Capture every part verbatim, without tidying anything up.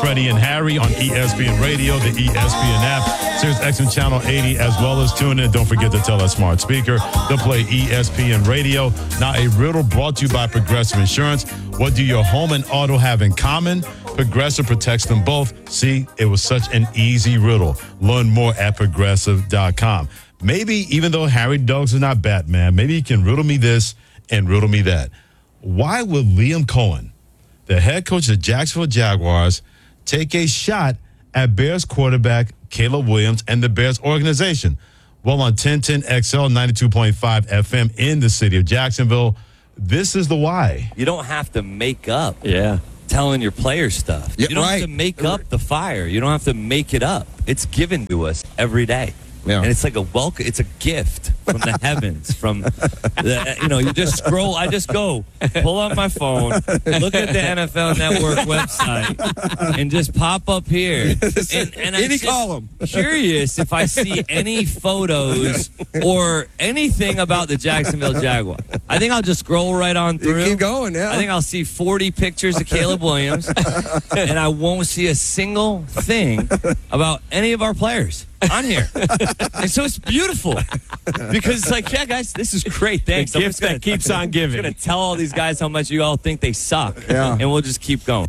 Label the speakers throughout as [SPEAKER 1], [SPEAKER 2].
[SPEAKER 1] Freddie and Harry on E S P N Radio, the E S P N app, Sirius X M Channel eighty, as well as tune in. Don't forget to tell that smart speaker to play E S P N Radio. Now, a riddle brought to you by Progressive Insurance. What do your home and auto have in common? Progressive protects them both. See, it was such an easy riddle. Learn more at progressive dot com. Maybe, even though Harry Douglas is not Batman, maybe he can riddle me this and riddle me that. Why would Liam Cohen, the head coach of the Jacksonville Jaguars, take a shot at Bears quarterback Caleb Williams and the Bears organization? Well, on ten ten X L, ninety-two point five F M in the city of Jacksonville, this is the why.
[SPEAKER 2] You don't have to make up.
[SPEAKER 3] Yeah.
[SPEAKER 2] Telling your players stuff.
[SPEAKER 4] Yeah,
[SPEAKER 2] you don't
[SPEAKER 4] right.
[SPEAKER 2] have to make up the fire. You don't have to make it up. It's given to us every day.
[SPEAKER 4] Yeah.
[SPEAKER 2] And it's like a welcome. It's a gift from the heavens. From the, you know, you just scroll. I just go pull up my phone, look at the N F L Network website, and just pop up here. And, and I'm
[SPEAKER 4] Any
[SPEAKER 2] just
[SPEAKER 4] column.
[SPEAKER 2] curious if I see any photos or anything about the Jacksonville Jaguars. I think I'll just scroll right on through.
[SPEAKER 4] You keep going, yeah.
[SPEAKER 2] I think I'll see forty pictures of Caleb Williams, and I won't see a single thing about any of our players on here. And so it's beautiful because it's like, yeah, guys, this is great. Thanks.
[SPEAKER 3] The gift that keeps on giving.
[SPEAKER 2] I'm going to tell all these guys how much you all think they suck,
[SPEAKER 4] Yeah.
[SPEAKER 2] and we'll just keep going.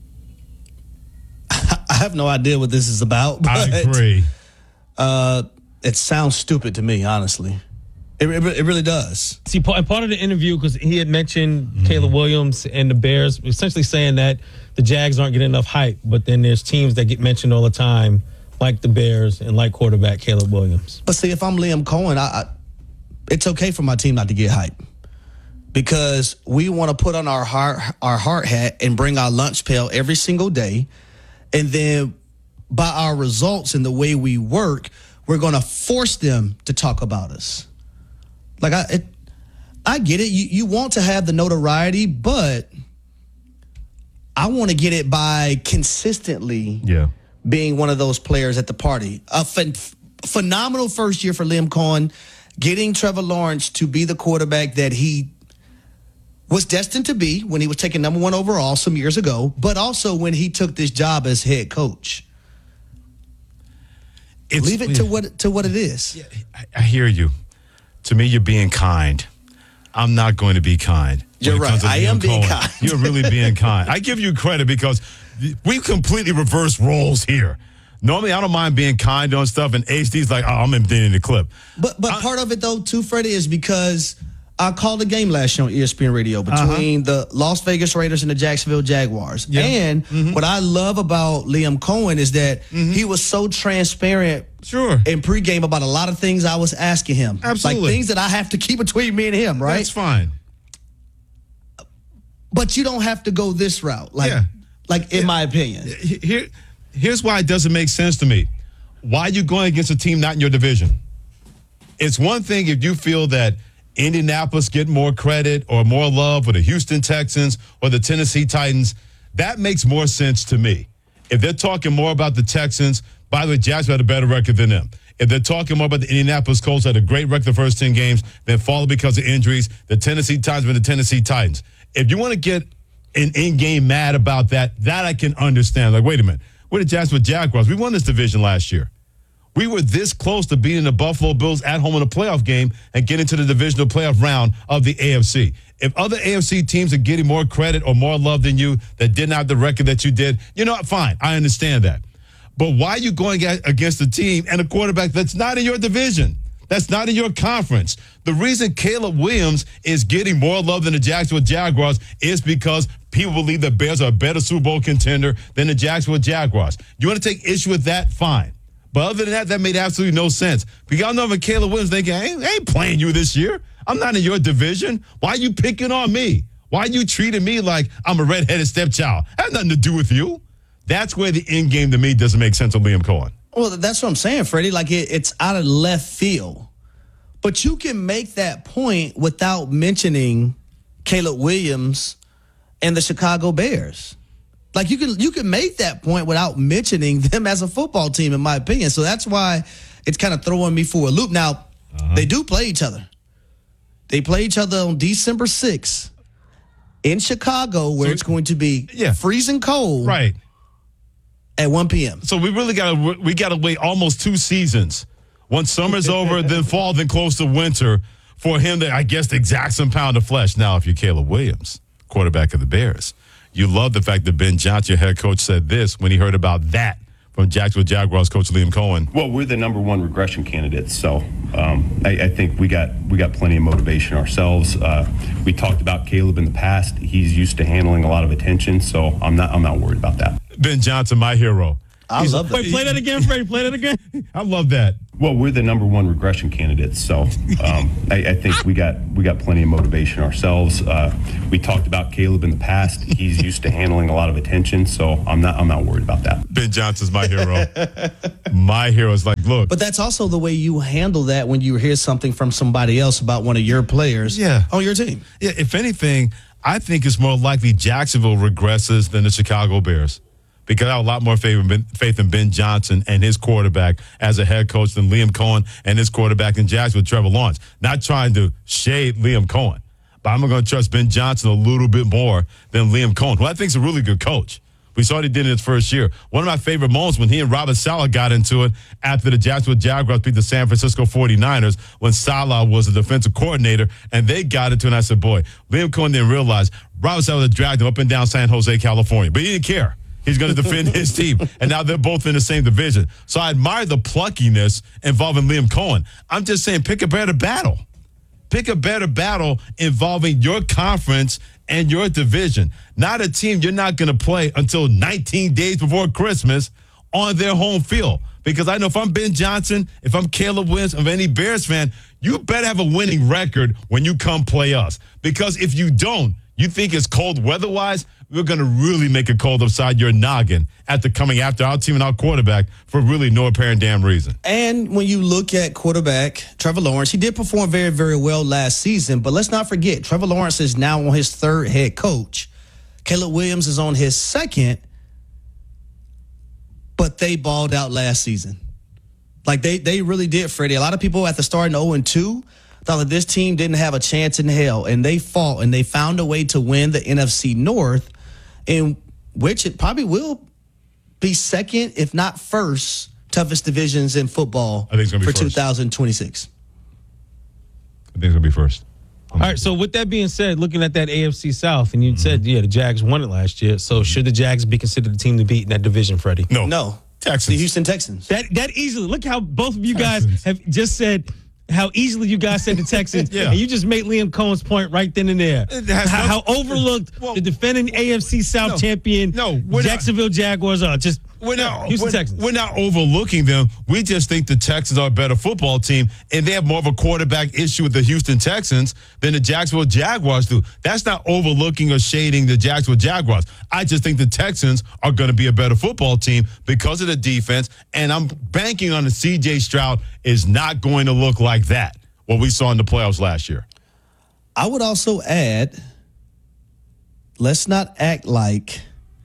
[SPEAKER 5] I have no idea what this is about. But,
[SPEAKER 1] I agree.
[SPEAKER 5] Uh, it sounds stupid to me, honestly. It, it, it really does.
[SPEAKER 6] See, part part of the interview, because he had mentioned mm-hmm. Caleb Williams and the Bears, essentially saying that the Jags aren't getting enough hype, but then there's teams that get mentioned all the time, like the Bears and like quarterback Caleb Williams.
[SPEAKER 5] But see, if I'm Liam Cohen, I, I, it's okay for my team not to get hype because we want to put on our heart, our heart hat and bring our lunch pail every single day. And then by our results and the way we work, we're going to force them to talk about us. Like, I it, I get it. You, you want to have the notoriety, but I want to get it by consistently
[SPEAKER 1] Yeah.
[SPEAKER 5] being one of those players at the party. A ph- phenomenal first year for Liam Cohen, getting Trevor Lawrence to be the quarterback that he was destined to be when he was taken number one overall some years ago, but also when he took this job as head coach.
[SPEAKER 1] It's,
[SPEAKER 5] Leave it to what to what it is.
[SPEAKER 1] Yeah, I, I hear you. To me, you're being kind. I'm not going to be kind. when
[SPEAKER 5] You're
[SPEAKER 1] it
[SPEAKER 5] right.
[SPEAKER 1] comes to
[SPEAKER 5] I
[SPEAKER 1] Liam
[SPEAKER 5] am being
[SPEAKER 1] Cohen.
[SPEAKER 5] kind.
[SPEAKER 1] You're really being kind. I give you credit because we completely reverse roles here. Normally, I don't mind being kind on stuff, and H D's like, oh, I'm emptying the clip.
[SPEAKER 5] But but
[SPEAKER 1] I,
[SPEAKER 5] part of it, though, too, Freddie, is because I called the game last year on E S P N Radio between uh-huh. the Las Vegas Raiders and the Jacksonville Jaguars.
[SPEAKER 1] Yeah.
[SPEAKER 5] And
[SPEAKER 1] mm-hmm.
[SPEAKER 5] what I love about Liam Cohen is that mm-hmm. he was so transparent
[SPEAKER 1] sure.
[SPEAKER 5] in pregame about a lot of things I was asking him.
[SPEAKER 1] Absolutely.
[SPEAKER 5] Like things that I have to keep between me and him, right?
[SPEAKER 1] That's fine.
[SPEAKER 5] But you don't have to go this route, like,
[SPEAKER 1] yeah.
[SPEAKER 5] like in
[SPEAKER 1] yeah.
[SPEAKER 5] my opinion.
[SPEAKER 1] Here, here's why it doesn't make sense to me. Why are you going against a team not in your division? It's one thing if you feel that Indianapolis get more credit or more love, or the Houston Texans or the Tennessee Titans. That makes more sense to me. If they're talking more about the Texans, by the way, Jacksonville had a better record than them. If they're talking more about the Indianapolis Colts, had a great record the first ten games, then followed because of injuries, the Tennessee Titans and the Tennessee Titans. If you want to get an in-game mad about that, that I can understand. Like, wait a minute. We're the Jacksonville Jaguars. We won this division last year. We were this close to beating the Buffalo Bills at home in a playoff game and getting to the divisional playoff round of the A F C. If other A F C teams are getting more credit or more love than you that didn't have the record that you did, you know what? Fine. I understand that. But why are you going against a team and a quarterback that's not in your division? That's not in your conference. The reason Caleb Williams is getting more love than the Jacksonville Jaguars is because people believe the Bears are a better Super Bowl contender than the Jacksonville Jaguars. You want to take issue with that? Fine. But other than that, that made absolutely no sense. Because y'all know when Caleb Williams thinking, I ain't, I ain't playing you this year. I'm not in your division. Why are you picking on me? Why are you treating me like I'm a redheaded stepchild? That has nothing to do with you. That's where the end game to me doesn't make sense on Liam Cohen.
[SPEAKER 5] Well, that's what I'm saying, Freddie. Like, it, it's out of left field. But you can make that point without mentioning Caleb Williams and the Chicago Bears. Like, you can you can make that point without mentioning them as a football team, in my opinion. So that's why it's kind of throwing me for a loop. Now, uh-huh. they do play each other. They play each other on December sixth in Chicago, where so, it's going to be
[SPEAKER 1] yeah.
[SPEAKER 5] freezing cold.
[SPEAKER 1] Right.
[SPEAKER 5] at one p.m.
[SPEAKER 1] So we really got to we got to wait almost two seasons. Once summer's over, then fall, then close to winter for him to, I guess, exact some pound of flesh. Now, if you're Caleb Williams, quarterback of the Bears, you love the fact that Ben Johnson, your head coach, said this when he heard about that from Jacksonville Jaguars coach Liam Cohen.
[SPEAKER 3] Well, we're the number one regression candidates, so um, I, I think we got we got plenty of motivation ourselves. Uh, we talked about Caleb in the past; he's used to handling a lot of attention, so I'm not I'm not worried about that.
[SPEAKER 1] Ben Johnson, my hero.
[SPEAKER 5] I
[SPEAKER 1] He's,
[SPEAKER 5] love that.
[SPEAKER 6] Wait, play that again, Freddie. Play that again.
[SPEAKER 1] I love that.
[SPEAKER 3] Well, we're the number one regression candidates, so um, I, I think we got we got plenty of motivation ourselves. Uh, we talked about Caleb in the past; he's used to handling a lot of attention, so I'm not I'm not worried about that.
[SPEAKER 1] Ben Johnson's my hero. My hero is like, look.
[SPEAKER 5] But that's also the way you handle that when you hear something from somebody else about one of your players
[SPEAKER 1] Yeah.
[SPEAKER 5] on your team.
[SPEAKER 1] Yeah, if anything, I think it's more likely Jacksonville regresses than the Chicago Bears. Because I have a lot more faith in, ben, faith in Ben Johnson and his quarterback as a head coach than Liam Cohen and his quarterback in Jacksonville, Trevor Lawrence. Not trying to shade Liam Cohen, but I'm going to trust Ben Johnson a little bit more than Liam Cohen, who I think is a really good coach. We saw what he did in his first year. One of my favorite moments when he and Robert Saleh got into it after the Jacksonville Jaguars beat the San Francisco forty-niners when Saleh was the defensive coordinator, and they got into it, and I said, boy, Liam Cohen didn't realize Robert Saleh dragged him up and down San Jose, California, but he didn't care. He's going to defend his team, and now they're both in the same division. So I admire the pluckiness involving Liam Cohen. I'm just saying pick a better battle. Pick a better battle involving your conference and your division, not a team you're not going to play until nineteen days before Christmas on their home field. Because I know if I'm Ben Johnson, if I'm Caleb Williams, if any Bears fan, you better have a winning record when you come play us. Because if you don't, you think it's cold weather-wise, we're going to really make it cold upside your noggin after coming after our team and our quarterback for really no apparent damn reason.
[SPEAKER 5] And when you look at quarterback Trevor Lawrence, he did perform very, very well last season. But let's not forget, Trevor Lawrence is now on his third head coach. Caleb Williams is on his second, but they balled out last season. Like, they, they really did, Freddie. A lot of people at the start in oh and two thought that this team didn't have a chance in hell, and they fought, and they found a way to win the N F C North, in which it probably will be second, if not first, toughest divisions in football
[SPEAKER 1] I think it's gonna be
[SPEAKER 5] for
[SPEAKER 1] first.
[SPEAKER 5] two thousand twenty-six.
[SPEAKER 1] I think it's going to be first.
[SPEAKER 6] All right, so with that being said, looking at that A F C South, and you mm-hmm. said, yeah, the Jags won it last year. So should the Jags be considered the team to beat in that division, Freddie?
[SPEAKER 1] No.
[SPEAKER 5] No.
[SPEAKER 1] Texans.
[SPEAKER 5] The Houston Texans.
[SPEAKER 6] That that easily. Look how both of you guys
[SPEAKER 1] Texans.
[SPEAKER 6] have just said how easily you guys said the Texans.
[SPEAKER 1] Yeah.
[SPEAKER 6] And you just made Liam Cohen's point right then and there.
[SPEAKER 1] It has
[SPEAKER 6] How,
[SPEAKER 1] no-
[SPEAKER 6] how overlooked
[SPEAKER 1] Well,
[SPEAKER 6] the defending A F C South
[SPEAKER 1] no,
[SPEAKER 6] champion
[SPEAKER 1] no, we're not-
[SPEAKER 6] Jacksonville Jaguars are. Just
[SPEAKER 1] We're not,
[SPEAKER 6] Houston
[SPEAKER 1] we're,
[SPEAKER 6] Texans.
[SPEAKER 1] we're not overlooking them. We just think the Texans are a better football team, and they have more of a quarterback issue with the Houston Texans than the Jacksonville Jaguars do. That's not overlooking or shading the Jacksonville Jaguars. I just think the Texans are going to be a better football team because of the defense, and I'm banking on the C J Stroud is not going to look like that, what we saw in the playoffs last year.
[SPEAKER 5] I would also add, let's not act like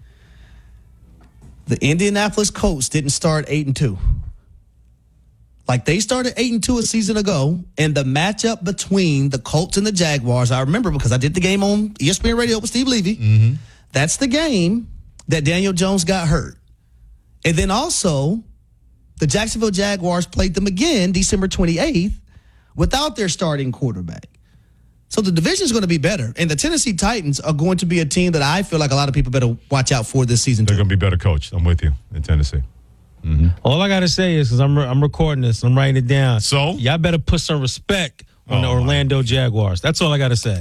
[SPEAKER 5] the Indianapolis Colts didn't start eight and two. Like, they started eight and two a season ago, and the matchup between the Colts and the Jaguars, I remember because I did the game on E S P N Radio with Steve Levy. Mm-hmm. That's the game that Daniel Jones got hurt. And then also, the Jacksonville Jaguars played them again December twenty-eighth without their starting quarterback. So the division is going to be better. And the Tennessee Titans are going to be a team that I feel like a lot of people better watch out for this season,
[SPEAKER 1] They're
[SPEAKER 5] too.
[SPEAKER 1] going to be better coached. I'm with you in Tennessee.
[SPEAKER 6] all I gotta say is because I'm re- I'm recording this, I'm writing it down.
[SPEAKER 1] So?
[SPEAKER 6] y'all better put some respect on the
[SPEAKER 1] Oh, my.
[SPEAKER 6] Orlando Jaguars. That's all I gotta say.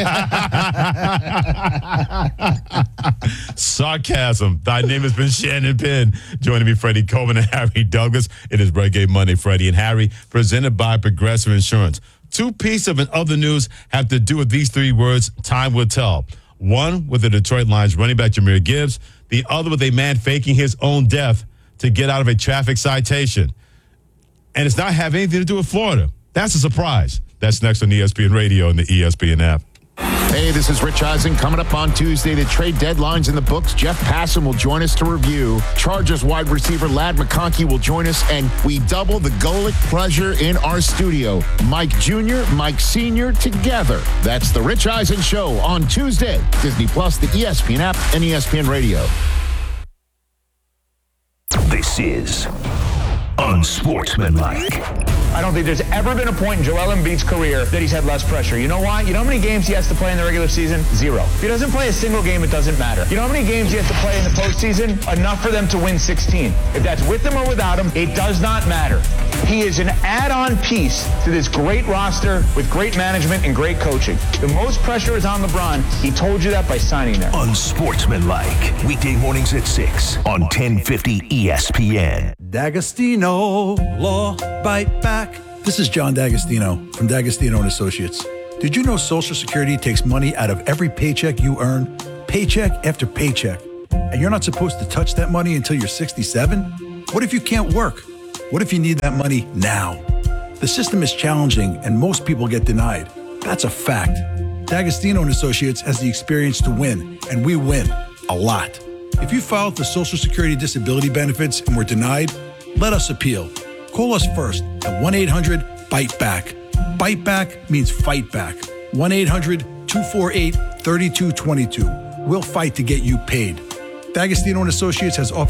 [SPEAKER 1] Sarcasm. Thy name has been Shannon Penn. Joining me, Freddie Coleman and Harry Douglas. It is Reggae Monday, Freddie and Harry, presented by Progressive Insurance. Two pieces of other news have to do with these three words, time will tell. One with the Detroit Lions running back Jahmyr Gibbs. The other with a man faking his own death to get out of a traffic citation. And it's not having anything to do with Florida. That's a surprise. That's next on E S P N Radio and the E S P N app.
[SPEAKER 4] Hey, this is Rich Eisen. Coming up on Tuesday, the trade deadline's in the books. Jeff Passan will join us to review. Chargers wide receiver Ladd McConkey will join us, and we double the Golic pleasure in our studio. Mike Junior, Mike Senior together. That's the Rich Eisen Show on Tuesday. Disney Plus, the E S P N app, and E S P N Radio.
[SPEAKER 7] is unsportsmanlike.
[SPEAKER 8] I don't think there's ever been a point in Joel Embiid's career that he's had less pressure. You know why? You know how many games he has to play in the regular season? Zero. If he doesn't play a single game, it doesn't matter. You know how many games he has to play in the postseason? Enough for them to win sixteen. If that's with him or without him, it does not matter. He is an add-on piece to this great roster with great management and great coaching. The most pressure is on LeBron. He told you that by signing there.
[SPEAKER 7] Unsportsmanlike. Weekday mornings at six on ten fifty E S P N.
[SPEAKER 9] D'Agostino Law Bite Back. This is John D'Agostino from D'Agostino and Associates. Did you know Social Security takes money out of every paycheck you earn, paycheck after paycheck, and you're not supposed to touch that money until you're sixty-seven? What if you can't work? What if you need that money now? The system is challenging and most people get denied. That's a fact. D'Agostino and Associates has the experience to win, and we win a lot. If you filed for Social Security disability benefits and were denied, let us appeal. Call us first at one eight hundred bite back. Bite back means fight back. one eight hundred two four eight three two two two. We'll fight to get you paid. D'Agostino and Associates has offered